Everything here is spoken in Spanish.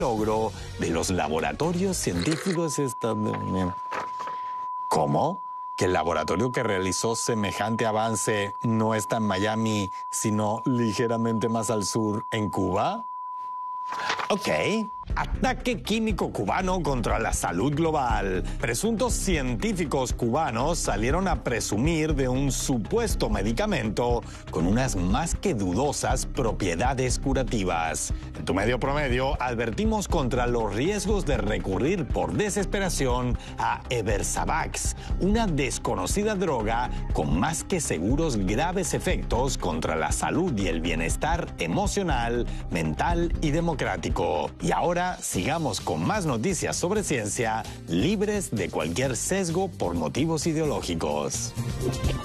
logro de los laboratorios científicos estadounidenses. ¿Cómo? ¿Que el laboratorio que realizó semejante avance no está en Miami, sino ligeramente más al sur, en Cuba? Ok. Ataque químico cubano contra la salud global. Presuntos científicos cubanos salieron a presumir de un supuesto medicamento con unas más que dudosas propiedades curativas. En Tu Medio Promedio advertimos contra los riesgos de recurrir por desesperación a Eversavax, una desconocida droga con más que seguros graves efectos contra la salud y el bienestar emocional, mental y democrático. Y ahora sigamos con más noticias sobre ciencia, libres de cualquier sesgo por motivos ideológicos.